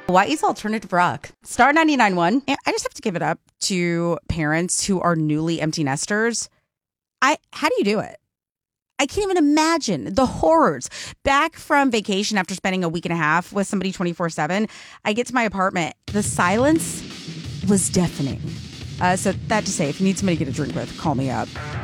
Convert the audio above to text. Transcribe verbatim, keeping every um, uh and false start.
Hawaii's alternative rock. Star ninety-nine point one. And I just have to give it up to parents who are newly empty nesters. I how do you do it? I can't even imagine the horrors. Back from vacation after spending a week and a half with somebody twenty-four seven, I get to my apartment. The silence was deafening. Uh, so that to say, if you need somebody to get a drink with, call me up.